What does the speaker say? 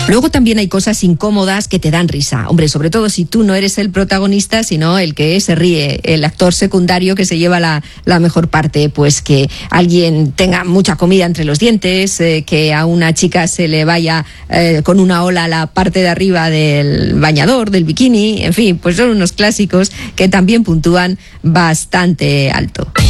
Luego también hay cosas incómodas que te dan risa. Hombre, sobre todo si tú no eres el protagonista, sino el que se ríe, el actor secundario que se lleva la mejor parte. Pues que alguien tenga mucha comida entre los dientes, que a una chica se le vaya con una ola a la parte de arriba del bañador, del bikini. En fin, pues son unos clásicos que también puntúan bastante alto.